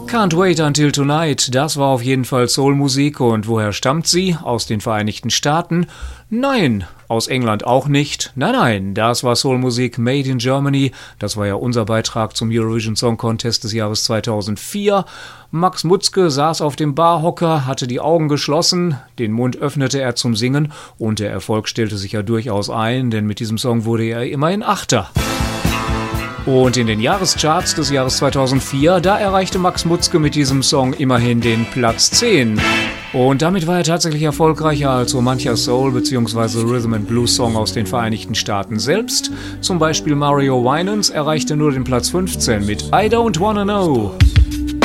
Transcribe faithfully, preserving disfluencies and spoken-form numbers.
Can't Wait Until Tonight, das war auf jeden Fall Soulmusik. Und woher stammt sie? Aus den Vereinigten Staaten? Nein, aus England auch nicht. Nein, nein, das war Soulmusik made in Germany. Das war ja unser Beitrag zum Eurovision Song Contest des Jahres zweitausendvier. Max Mutzke saß auf dem Barhocker, hatte die Augen geschlossen, den Mund öffnete er zum Singen und der Erfolg stellte sich ja durchaus ein, denn mit diesem Song wurde er immerhin Achter. Und in den Jahrescharts des Jahres zweitausendvier, da erreichte Max Mutzke mit diesem Song immerhin den Platz zehn. Und damit war er tatsächlich erfolgreicher als so mancher Soul- bzw. Rhythm and Blues Song aus den Vereinigten Staaten selbst. Zum Beispiel Mario Winans erreichte nur den Platz fünfzehn mit I Don't Wanna Know.